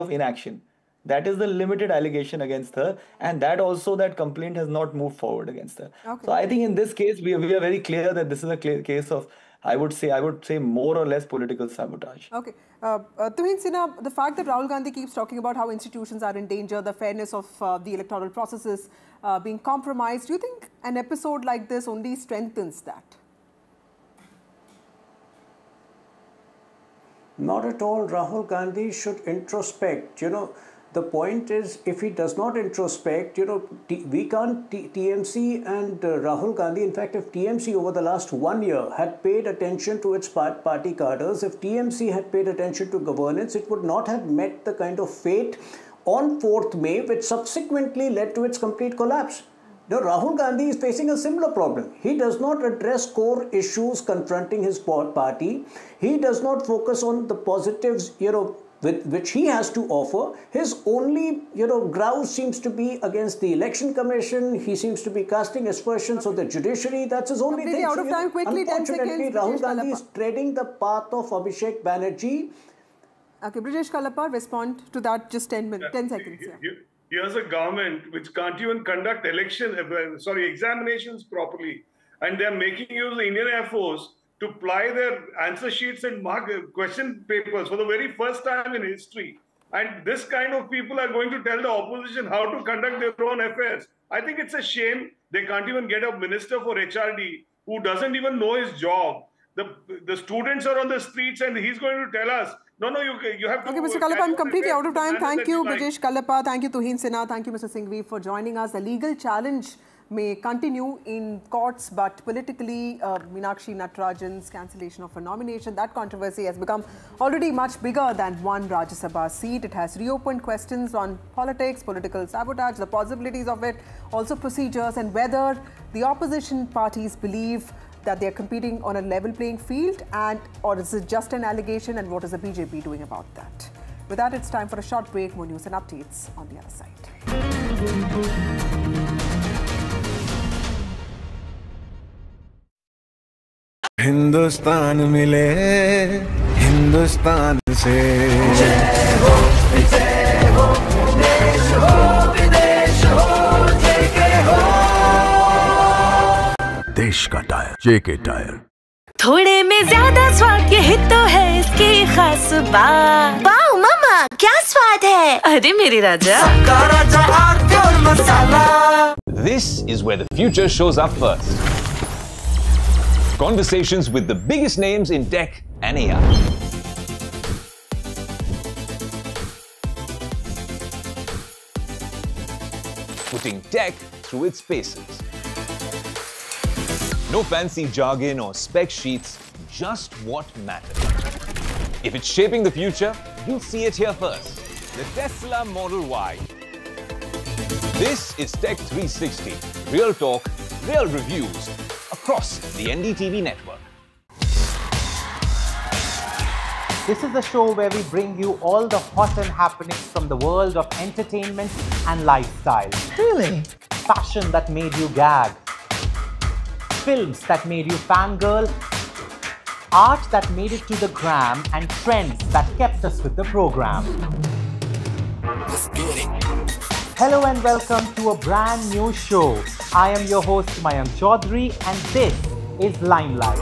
of inaction. That is the limited allegation against her, and that also that complaint has not moved forward against her. Okay. So I think in this case we are very clear that this is a case of, I would say more or less political sabotage. Okay. Tuhin Sinha, the fact that Rahul Gandhi keeps talking about how institutions are in danger, the fairness of the electoral processes being compromised, do you think an episode like this only strengthens that? Not at all. Rahul Gandhi should introspect. The point is, if he does not introspect, we can't, TMC and Rahul Gandhi, in fact, if TMC over the last 1 year had paid attention to its party cadres, if TMC had paid attention to governance, it would not have met the kind of fate on 4th May, which subsequently led to its complete collapse. Rahul Gandhi is facing a similar problem. He does not address core issues confronting his party. He does not focus on the positives, which he has to offer. His only, grouse seems to be against the Election Commission. He seems to be casting aspersions on the judiciary. That's his only thing. Out of time, quickly, 10 seconds. Rahul Gandhi is treading the path of Abhishek Banerjee. Okay, Brijesh Kalapa, respond to that, just 10 seconds. Here's a government which can't even conduct examinations properly, and they're making use of the Indian Air Force to ply their answer sheets and mark question papers for the very first time in history. And this kind of people are going to tell the opposition how to conduct their own affairs. I think it's a shame they can't even get a minister for HRD who doesn't even know his job. The students are on the streets and he's going to tell us, no, you have to... Okay, Mr. Kalapa, I'm completely out of time. Thank you, Brijesh Kalapa. Thank you, Tuhin Sinha. Thank you, Mr. Singhvi, for joining us. The legal challenge may continue in courts, but politically, Meenakshi Natarajan's cancellation of her nomination, that controversy has become already much bigger than one Rajya Sabha seat. It has reopened questions on politics, political sabotage, the possibilities of it, also procedures, and whether the opposition parties believe that they are competing on a level playing field, or is it just an allegation, and what is the BJP doing about that? With that, it's time for a short break. More news and updates on the other side. Hindustan मिले हिंदुस्तान से जय हो देश हो विदेश हो जेके हो देश का टायर जेके टायर थोड़े में ज्यादा स्वाद यही तो है इसकी खास बात। वाओ मामा क्या स्वाद है। अरे मेरे राजा सबका राजा आर्थिक मसाला। This is where the future shows up first. Conversations with the biggest names in tech and AI. Putting tech through its paces. No fancy jargon or spec sheets, just what matters. If it's shaping the future, you'll see it here first. The Tesla Model Y. This is Tech 360. Real talk, real reviews across the NDTV network. This is the show where we bring you all the hot and happenings from the world of entertainment and lifestyle. Really? Fashion that made you gag. Films that made you fangirl. Art that made it to the gram, and trends that kept us with the program. Hello and welcome to a brand new show. I am your host Mayank Chaudhary and this is Limelight.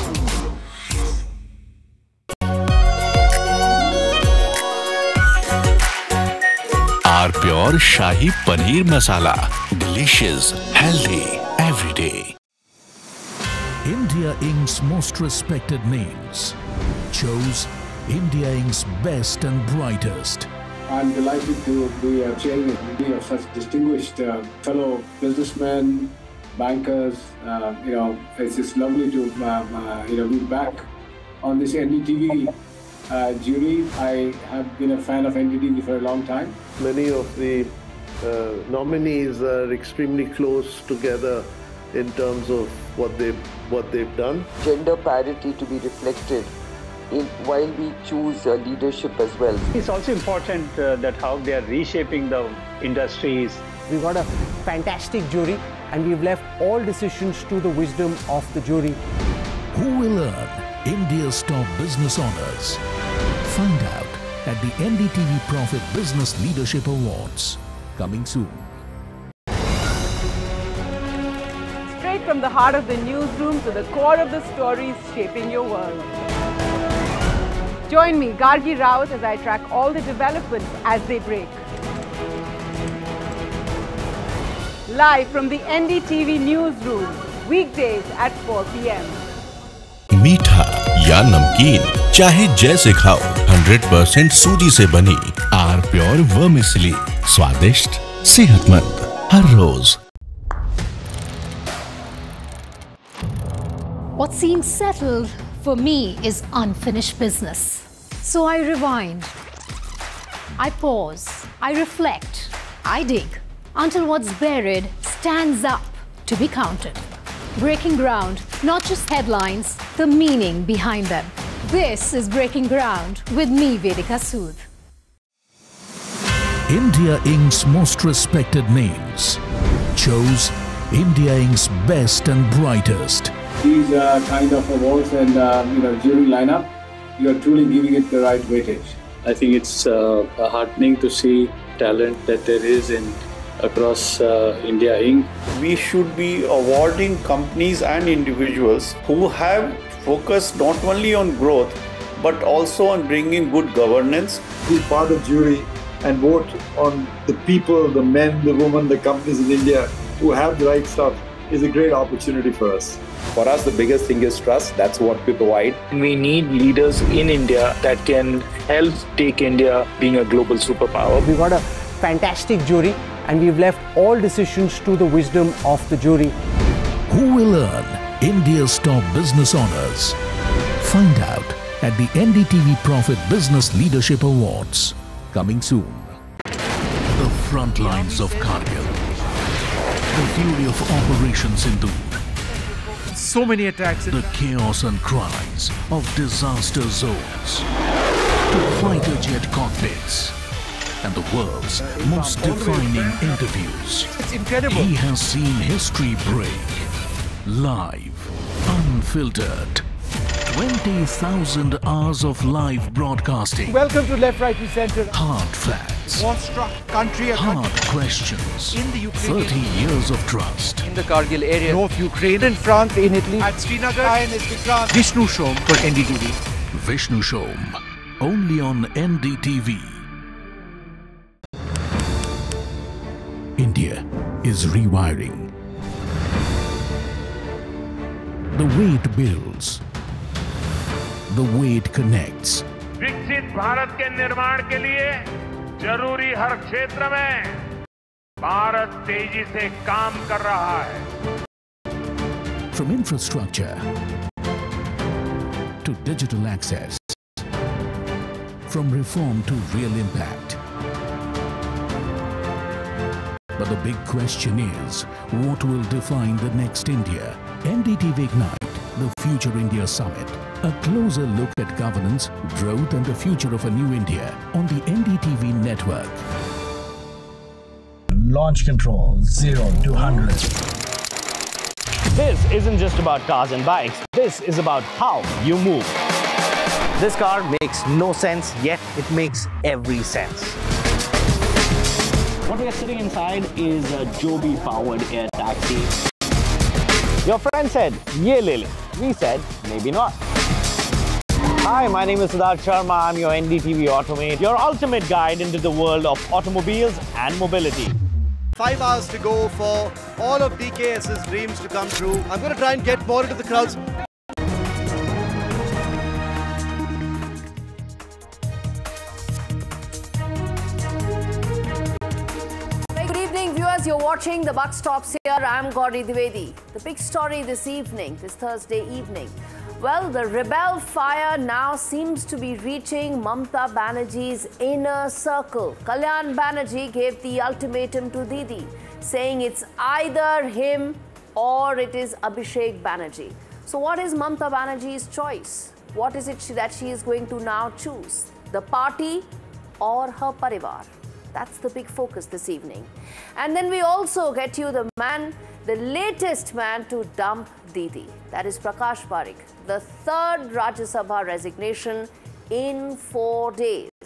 Our Pure Shahi Paneer Masala. Delicious, healthy, every day. India Inc.'s most respected names chose India Inc.'s best and brightest. I'm delighted to be chairing a meeting of such distinguished fellow businessmen, bankers. It's just lovely to be back on this NDTV jury. I have been a fan of NDTV for a long time. Many of the nominees are extremely close together in terms of what they've done. Gender parity to be reflected while we choose leadership as well. It's also important that how they are reshaping the industries. We've got a fantastic jury and we've left all decisions to the wisdom of the jury. Who will earn India's top business honors? Find out at the NDTV Profit Business Leadership Awards. Coming soon. Straight from the heart of the newsroom to the core of the stories shaping your world. Join me, Gargi Raut, as I track all the developments as they break. Live from the NDTV newsroom, weekdays at 4 p.m. मीठा या नमकीन, चाहे जैसे खाओ, 100% सूजी से बनी are pure vermicelli, स्वादिष्ट, सेहतमंद हर रोज। What seems settled for me is unfinished business. So I rewind, I pause, I reflect, I dig until what's buried stands up to be counted. Breaking ground, not just headlines, the meaning behind them. This is Breaking Ground with me, Vedika Sood. India Inc.'s most respected names chose India Inc.'s best and brightest. These kind of awards and jury lineup, you are truly giving it the right weightage. I think it's heartening to see talent that there is across India Inc. We should be awarding companies and individuals who have focused not only on growth but also on bringing good governance. Be part of jury and vote on the people, the men, the women, the companies in India who have the right stuff is a great opportunity for us. For us, the biggest thing is trust. That's what we provide. We need leaders in India that can help take India being a global superpower. We got a fantastic jury and we've left all decisions to the wisdom of the jury. Who will earn India's top business honors? Find out at the NDTV Profit Business Leadership Awards. Coming soon. The front lines of Kargil. The fury of Operation Sindhu. So many attacks. The chaos and cries of disaster zones. To fighter jet cockpits. And the world's most defining interviews. It's incredible. He has seen history break. Live, unfiltered. 20,000 hours of live broadcasting. Welcome to Left, Right and Centre. Hard facts. War-struck country. Hard questions. In the Ukraine. 30 years of trust. In the Kargil area. North Ukraine. In France, in Italy. At Srinagar. Vishnu Shom for NDTV. Vishnu Shom. Only on NDTV. India is rewiring. The way it builds, the way it connects. विकसित भारत के निर्माण के लिए जरूरी हर क्षेत्र में भारत तेजी से काम कर रहा है. From infrastructure to digital access, from reform to real impact. But the big question is, what will define the next India? NDTV Ignite, the Future India Summit. A closer look at governance, growth and the future of a new India on the NDTV network. Launch control, 0 to 100. This isn't just about cars and bikes. This is about how you move. This car makes no sense, yet it makes every sense. What we are sitting inside is a Joby-powered air taxi. Your friend said, "Ye le le." We said, maybe not. Hi, my name is Siddharth Sharma. I'm your NDTV Automate, your ultimate guide into the world of automobiles and mobility. 5 hours to go for all of DKS's dreams to come true. I'm going to try and get more into the crowds. You're watching The Buck Stops Here. I'm Gauri Dwivedi. The big story this evening, this Thursday evening. Well, the rebel fire now seems to be reaching Mamata Banerjee's inner circle. Kalyan Banerjee gave the ultimatum to Didi, saying it's either him or it is Abhishek Banerjee. So what is Mamata Banerjee's choice? What is it that she is going to now choose? The party or her parivar? That's the big focus this evening. And then we also get you the man, the latest man to dump Didi. That is Prakash Parikh, the third Rajya Sabha resignation in 4 days.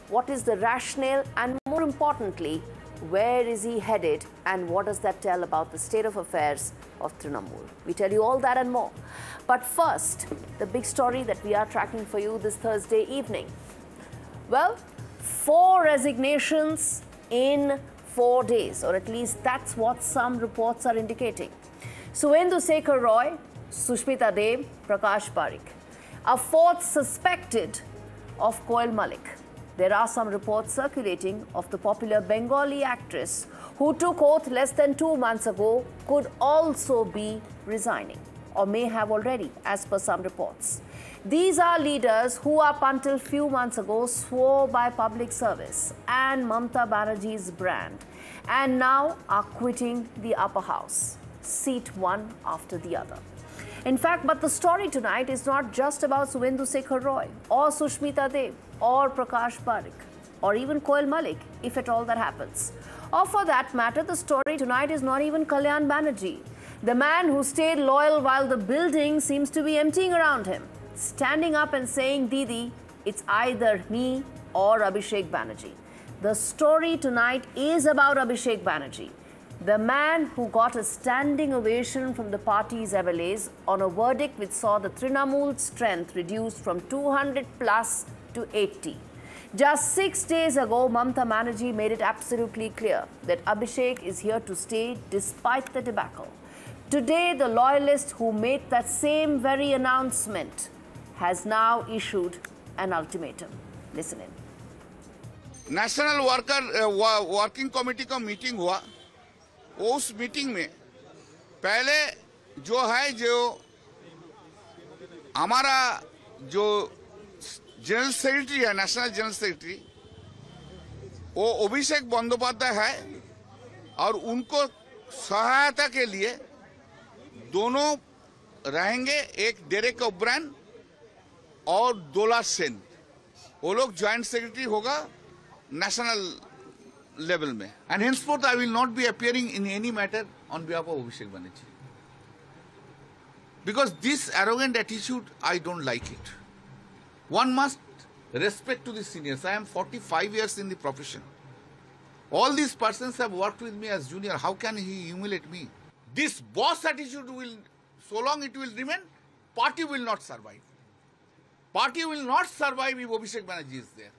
What is the rationale, and more importantly, where is he headed, and what does that tell about the state of affairs of Trinamool? We tell you all that and more. But first, the big story that we are tracking for you this Thursday evening. Well, 4 resignations in 4 days, or at least that's what some reports are indicating. Suvendu Sekhar Roy, Sushmita Deb, Prakash Parikh. A 4th suspected of Koel Malik. There are some reports circulating of the popular Bengali actress who took oath less than 2 months ago could also be resigning, or may have already, as per some reports. These are leaders who up until few months ago swore by public service and Mamta Banerjee's brand, and now are quitting the upper house, seat one after the other. In fact, but the story tonight is not just about Suvendu Sekhar Roy or Sushmita Deb or Prakash Parikh or even Koel Malik, if at all that happens. Or for that matter, the story tonight is not even Kalyan Banerjee, the man who stayed loyal while the building seems to be emptying around him, standing up and saying, Didi, it's either me or Abhishek Banerjee. The story tonight is about Abhishek Banerjee, the man who got a standing ovation from the party's MLAs on a verdict which saw the Trinamool strength reduced from 200 plus to 80. Just 6 days ago, Mamta Banerjee made it absolutely clear that Abhishek is here to stay despite the debacle. Today, the loyalist who made that same very announcement has now issued an ultimatum. Listen in. National Working Committee का meeting हुआ. उस meeting में पहले जो है जो हमारा जो जनरल सेक्रेटरी है, नेशनल जनरल सेक्रेटरी, वो अभिषेक बंदोपाध्याय है, और उनको सहायता के लिए दोनों रहेंगे, एक डेरेक ओब्रायन और दोला सेन. वो लोग ज्वाइंट सेक्रेटरी होगा नेशनल level में. And henceforth I will not be appearing in any matter on behalf of Abhishek Banerjee, because this arrogant attitude, I don't like it. One must respect to the seniors. I am 45 years in the profession. All these persons have worked with me as junior. How can he humiliate me? This boss attitude will, so long it will remain, party will not survive. Party will not survive if Abhishek Banerjee is there.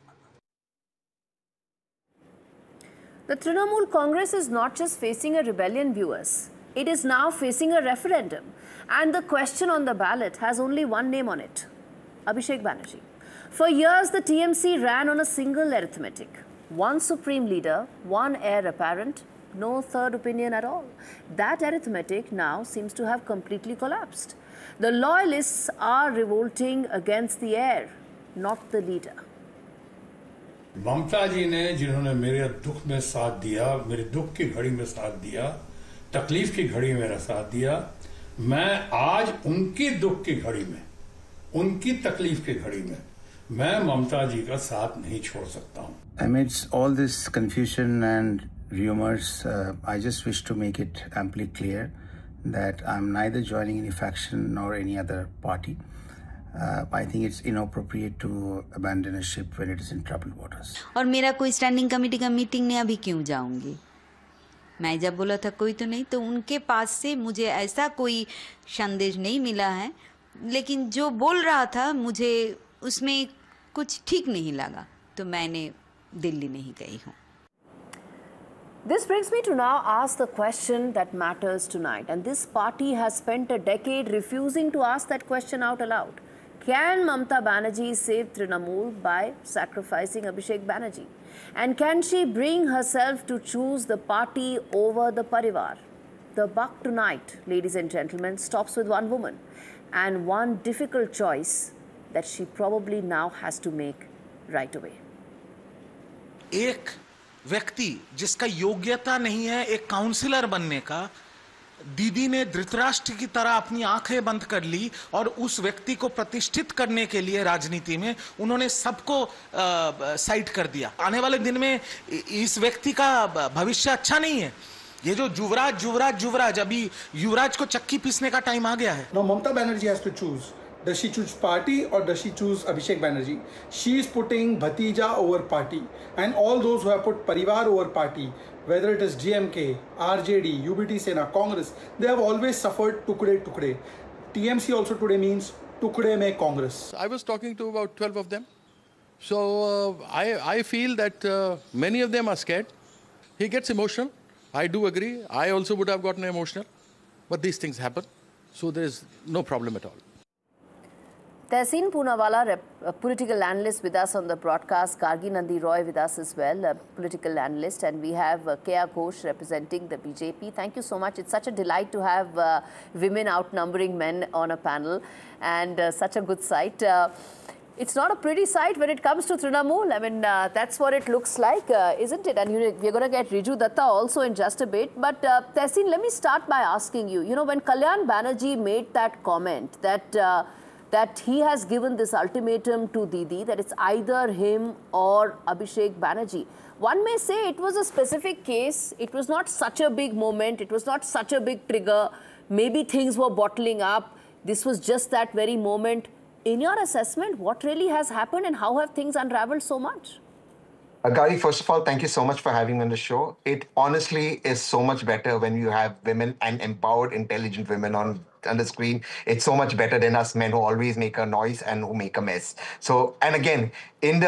The Trinamool Congress is not just facing a rebellion, viewers. It is now facing a referendum. And the question on the ballot has only one name on it: Abhishek Banerjee. For years, the TMC ran on a single arithmetic. One supreme leader, one heir apparent, no third opinion at all. That arithmetic now seems to have completely collapsed. The loyalists are revolting against the heir, not the leader. ममता जी ने जिन्होंने मेरे दुख में साथ दिया, मेरे दुख की घड़ी में साथ दिया, तकलीफ की घड़ी में मेरा साथ दिया, मैं आज उनकी दुख की घड़ी में, उनकी तकलीफ की घड़ी में मैं ममता जी का साथ नहीं छोड़ सकता हूं. Amidst all this confusion and rumors, I just wish to make it amply clear that I'm neither joining any faction nor any other party. I think it's inappropriate to abandon a ship when it is in troubled waters. और मेरा कोई standing committee का meeting नहीं, अभी क्यों जाऊंगी? मैं जब बोला था कोई तो नहीं, तो उनके पास से मुझे ऐसा कोई संदेश नहीं मिला है, लेकिन जो बोल रहा था मुझे उसमें कुछ ठीक नहीं लगा, तो मैंने दिल्ली नहीं गई हूँ. This brings me to now ask the question that matters tonight, and this party has spent a decade refusing to ask that question out aloud. Can Mamta Banerjee save Trinamool by sacrificing Abhishek Banerjee? And can she bring herself to choose the party over the Parivar? The buck tonight, ladies and gentlemen, stops with one woman and one difficult choice that she probably now has to make right away. एक व्यक्ति जिसका योग्यता नहीं है एक councillor बनने का, दीदी ने धृतराष्ट्र की तरह अपनी आंखें बंद कर ली और उस व्यक्ति को प्रतिष्ठित करने के लिए राजनीति में उन्होंने सबको साइड कर दिया. आने वाले दिन में इस व्यक्ति का भविष्य अच्छा नहीं है. ये जो युवराज, अभी युवराज को चक्की पीसने का टाइम आ गया है. Now Mamta Banerjee has to choose Does she choose party or does she choose Abhishek Banerjee? She is putting Bhatija over party, and all those who have put Parivar over party, whether it is DMK, RJD, UBT Sena, Congress, they have always suffered tukde tukde. TMC also today means tukde mein Congress. I was talking to about 12 of them. So I feel that many of them are scared. He gets emotional. I do agree. I also would have gotten emotional. But these things happen. So there is no problem at all. Tehseen Poonawalla, a political analyst with us on the broadcast. Gargi Nandi Roy with us as well, a political analyst. And we have Keya Ghosh representing the BJP. Thank you so much. It's such a delight to have women outnumbering men on a panel. And such a good sight. It's not a pretty sight when it comes to Trinamool. I mean, that's what it looks like, isn't it? And we're going to get Riju Datta also in just a bit. But Tehseen, let me start by asking you, when Kalyan Banerjee made that comment that he has given this ultimatum to Didi, that it's either him or Abhishek Banerjee. One may say it was a specific case. It was not such a big moment. It was not such a big trigger. Maybe things were bottling up. This was just that very moment. In your assessment, what really has happened and how have things unraveled so much? Gari, first of all, thank you so much for having me on the show. It honestly is so much better when you have women and empowered, intelligent women on the screen. It's so much better than us men who always make a noise and who make a mess. So, and again, in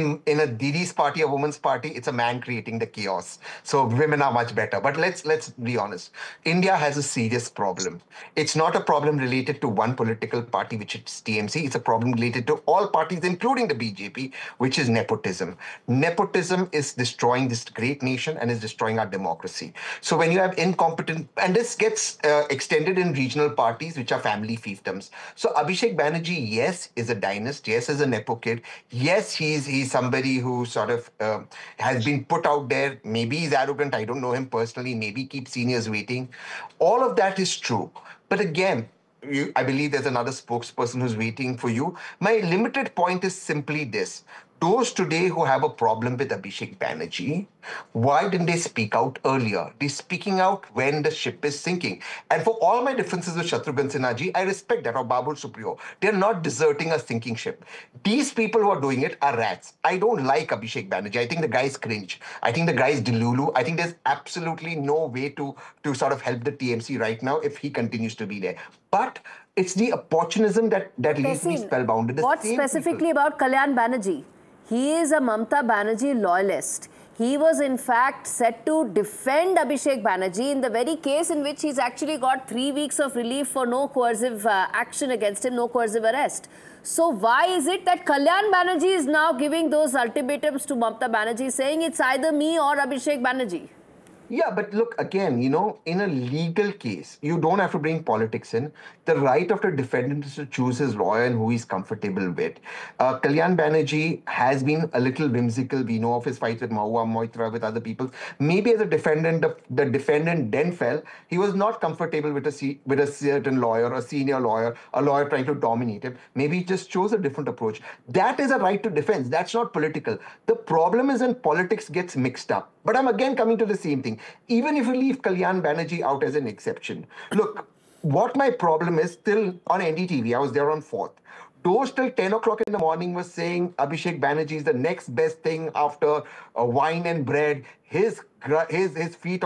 a Didi's party, a woman's party, it's a man creating the chaos. So women are much better. But let's be honest. India has a serious problem. It's not a problem related to one political party, which is TMC. It's a problem related to all parties, including the BJP, which is nepotism. Nepotism is destroying this great nation and is destroying our democracy. So when you have incompetent, and this gets extended in regional parties, which are family fiefdoms. So Abhishek Banerjee, yes, is a dynast. Yes, is a nepo kid. Yes, he's somebody who sort of has been put out there. Maybe he's arrogant. I don't know him personally. Maybe keep seniors waiting. All of that is true. But again, I believe there's another spokesperson who's waiting for you. My limited point is simply this. Those today who have a problem with Abhishek Banerjee, why didn't they speak out earlier? They're speaking out when the ship is sinking. And for all my differences with Shatrughan Sinha ji, I respect that, or Babul Supriyo. They're not deserting a sinking ship. These people who are doing it are rats. I don't like Abhishek Banerjee. I think the guy's cringe. I think the guy's delulu. I think there's absolutely no way to sort of help the TMC right now if he continues to be there. But it's the opportunism that leaves me spellbound. What specifically about Kalyan Banerjee? He is a Mamta Banerjee loyalist. He was in fact set to defend Abhishek Banerjee in the very case in which he's actually got 3 weeks of relief for no coercive action against him, no coercive arrest. So why is it that Kalyan Banerjee is now giving those ultimatums to Mamta Banerjee, saying it's either me or Abhishek Banerjee? Yeah, but look, again, in a legal case, you don't have to bring politics in. The right of the defendant is to choose his lawyer and who he's comfortable with. Kalyan Banerjee has been a little whimsical. We know of his fights with Mahua Moitra, with other people. Maybe as a defendant, the defendant then fell. He was not comfortable with a certain lawyer, a senior lawyer, a lawyer trying to dominate him. Maybe he just chose a different approach. That is a right to defense. That's not political. The problem is when politics gets mixed up. But I'm again coming to the same thing. Even if you leave Kalyan Banerjee out as an exception. Look, what my problem is, still on NDTV, I was there on 4th. Those till 10 o'clock in the morning was saying Abhishek Banerjee is the next best thing after wine and bread. His feet